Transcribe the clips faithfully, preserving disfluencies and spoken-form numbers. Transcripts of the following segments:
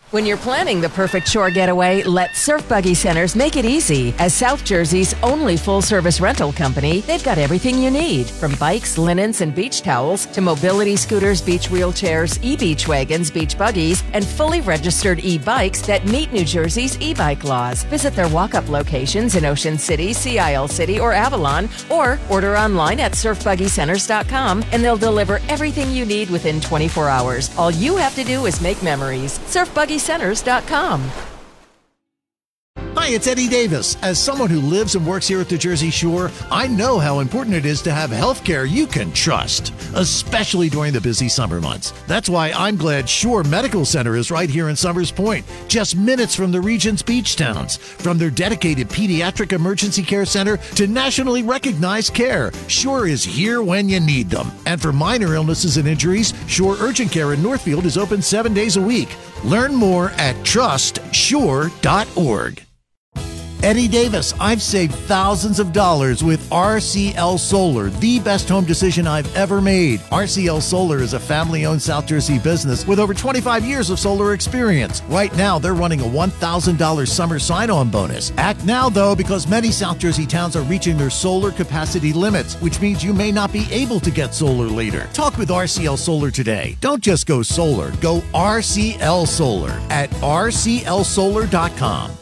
When you're planning the perfect shore getaway, let Surf Buggy Centers make it easy. As South Jersey's only full-service rental company, they've got everything you need, from bikes, linens, and beach towels to mobility scooters, beach wheelchairs, e-beach wagons, beach buggies, and fully registered e-bikes that meet New Jersey's e-bike laws. Visit their walk-up locations in Ocean City, Sea Isle City, or Avalon, or order online at surf buggy centers dot com, and they'll deliver everything you need within twenty-four hours. All you have to do is make memories. surf buggy centers dot com. Hi, it's Eddie Davis. As someone who lives and works here at the Jersey Shore, I know how important it is to have health care you can trust, especially during the busy summer months. That's why I'm glad Shore Medical Center is right here in Summers Point, just minutes from the region's beach towns. From their dedicated pediatric emergency care center to nationally recognized care, Shore is here when you need them. And for minor illnesses and injuries, Shore Urgent Care in Northfield is open seven days a week. Learn more at trust shore dot org. Eddie Davis, I've saved thousands of dollars with R C L Solar, the best home decision I've ever made. R C L Solar is a family-owned South Jersey business with over twenty-five years of solar experience. Right now, they're running a one thousand dollars summer sign-on bonus. Act now, though, because many South Jersey towns are reaching their solar capacity limits, which means you may not be able to get solar later. Talk with R C L Solar today. Don't just go solar. Go R C L Solar at R C L solar dot com.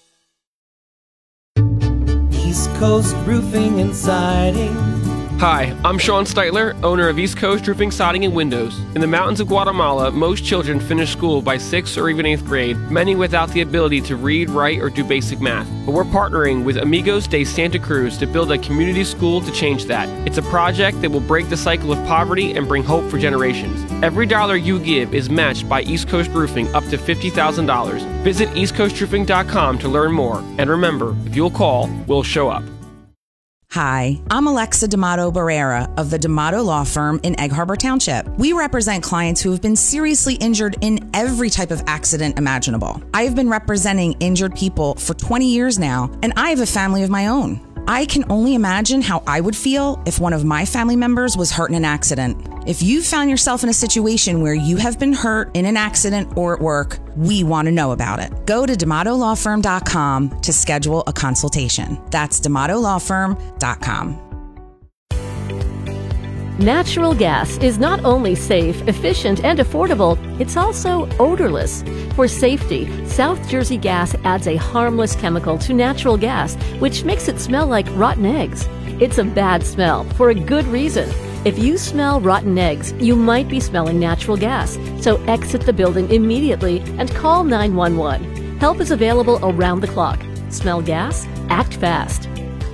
East Coast Roofing and Siding. Hi, I'm Sean Steitler, owner of East Coast Roofing, Siding, and Windows. In the mountains of Guatemala, most children finish school by sixth or even eighth grade, many without the ability to read, write, or do basic math. But we're partnering with Amigos de Santa Cruz to build a community school to change that. It's a project that will break the cycle of poverty and bring hope for generations. Every dollar you give is matched by East Coast Roofing up to fifty thousand dollars. Visit east coast roofing dot com to learn more. And remember, if you'll call, we'll show up. Hi, I'm Alexa D'Amato Barrera of the D'Amato Law Firm in Egg Harbor Township. We represent clients who have been seriously injured in every type of accident imaginable. I have been representing injured people for twenty years now, and I have a family of my own. I can only imagine how I would feel if one of my family members was hurt in an accident. If you found yourself in a situation where you have been hurt in an accident or at work, we want to know about it. Go to D'Amato Law Firm dot com to schedule a consultation. That's D'Amato Law Firm dot com. Natural gas is not only safe, efficient, and affordable, it's also odorless. For safety, South Jersey Gas adds a harmless chemical to natural gas, which makes it smell like rotten eggs. It's a bad smell for a good reason. If you smell rotten eggs, you might be smelling natural gas, so exit the building immediately and call nine one one. Help is available around the clock. Smell gas? Act fast.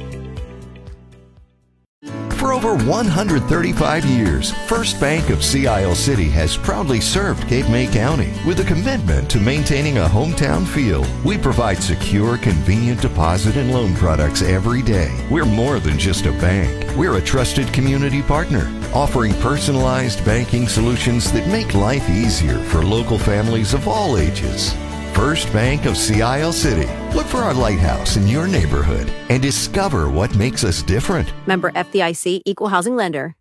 For over one hundred thirty-five years, First Bank of Sea Isle City has proudly served Cape May County with a commitment to maintaining a hometown feel. We provide secure, convenient deposit and loan products every day. We're more than just a bank. We're a trusted community partner, offering personalized banking solutions that make life easier for local families of all ages. First Bank of Sea Isle City. Look for our lighthouse in your neighborhood and discover what makes us different. Member F D I C, Equal Housing Lender.